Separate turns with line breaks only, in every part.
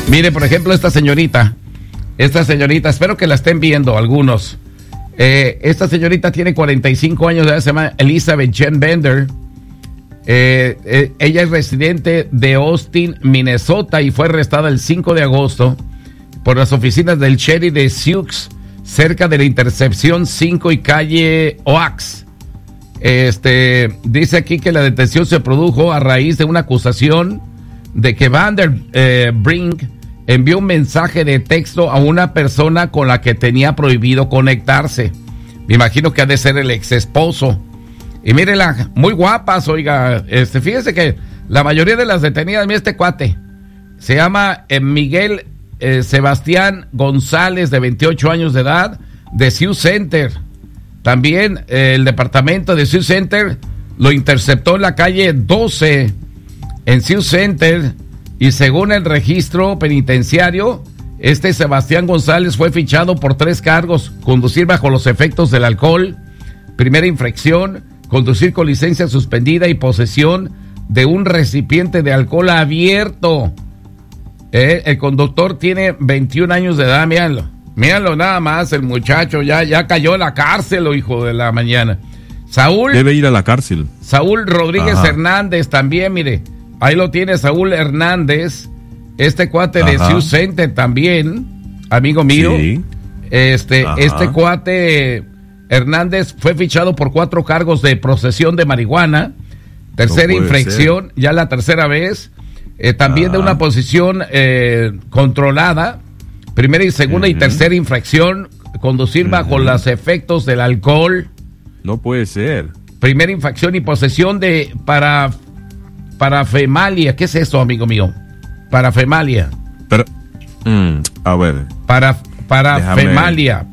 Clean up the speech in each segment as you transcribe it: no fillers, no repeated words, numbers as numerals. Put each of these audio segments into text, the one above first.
Mire, por ejemplo, esta señorita, espero que la estén viendo algunos. Esta señorita tiene 45 años de edad, se llama Elizabeth Jen Bender. Ella es residente de Austin, Minnesota, y fue arrestada el 5 de agosto por las oficinas del sheriff de Sioux, cerca de la intersección 5 y calle Oaks. Dice aquí que la detención se produjo a raíz de una acusación de que Vanderbrink envió un mensaje de texto a una persona con la que tenía prohibido conectarse. Me imagino que ha de ser el ex esposo. Y mírela, muy guapas, oiga. Fíjese que la mayoría de las detenidas, mira este cuate, se llama Miguel Sebastián González, de 28 años de edad, de Sioux Center. También el departamento de Sioux Center lo interceptó en la calle 12 en Sioux Center, y según el registro penitenciario, Sebastián González fue fichado por 3 cargos: conducir bajo los efectos del alcohol, primera infracción, conducir con licencia suspendida, y posesión de un recipiente de alcohol abierto. El conductor tiene 21 años de edad, míralo nada más, el muchacho ya cayó en la cárcel, hijo de la mañana. Saúl
debe ir a la cárcel.
Saúl Rodríguez Hernández también, mire, ahí lo tiene Saúl Hernández, cuate de Sioux Center también, amigo mío. Sí. Este cuate Hernández fue fichado por 4 cargos de posesión de marihuana, tercera infracción, ya la tercera vez, también de una posición controlada, primera y segunda y tercera infracción, conducir bajo los efectos del alcohol.
No puede ser.
Primera infracción y posesión de parafemalia. ¿Qué es eso, amigo mío? Parafemalia.
Pero, a ver.
Parafemalia.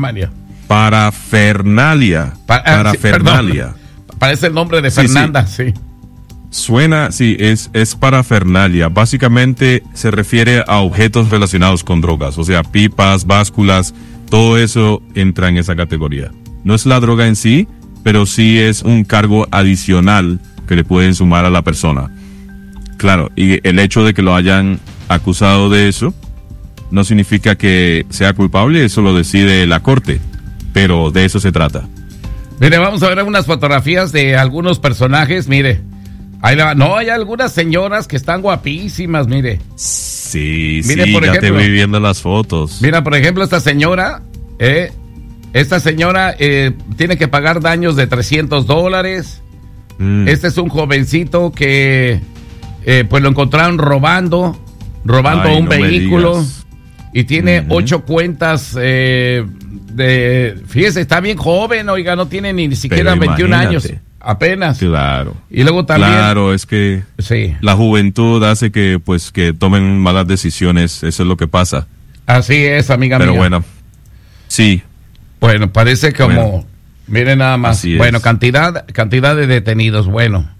Parafernalia. Parafernalia.
Parece el nombre de Fernanda, sí.
Suena, sí, es parafernalia. Básicamente se refiere a objetos relacionados con drogas, o sea, pipas, básculas, todo eso entra en esa categoría. No es la droga en sí, pero sí es un cargo adicional que le pueden sumar a la persona. Claro, y el hecho de que lo hayan acusado de eso no significa que sea culpable, eso lo decide la corte, pero de eso se trata.
Mire, vamos a ver algunas fotografías de algunos personajes, mire. Hay algunas señoras que están guapísimas, mire.
Sí, mire, sí, por ejemplo, te voy viendo las fotos.
Mira, por ejemplo, esta señora tiene que pagar daños de $300. Este es un jovencito que pues lo encontraron robando un vehículo, y tiene 8 cuentas fíjese, está bien joven, oiga, no tiene ni siquiera 21 años. Apenas.
Claro.
Y luego también.
Claro, es que la juventud hace que tomen malas decisiones. Eso es lo que pasa.
Así es, amiga mía.
Pero bueno, sí.
Bueno, parece como, miren nada más. Bueno, cantidad de detenidos, bueno.